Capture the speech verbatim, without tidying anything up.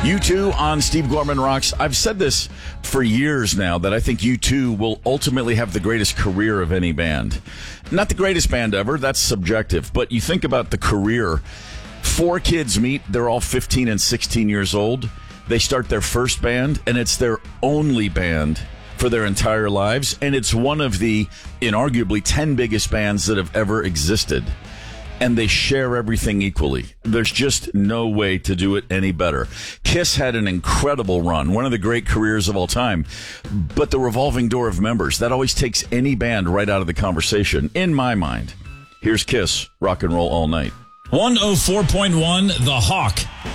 U two on Steve Gorman Rocks. I've said this for years now that I think U two will ultimately have the greatest career of any band. Not the greatest band ever, that's subjective, but you think about the career. Four kids meet, they're all fifteen and sixteen years old. They start their first band, and it's their only band for their entire lives, and it's one of the, inarguably, ten biggest bands that have ever existed. And they share everything equally. There's just no way to do it any better. Kiss had an incredible run, one of the great careers of all time. But the revolving door of members, that always takes any band right out of the conversation, in my mind. Here's Kiss, Rock and Roll All Night. one oh four point one, The Hawk.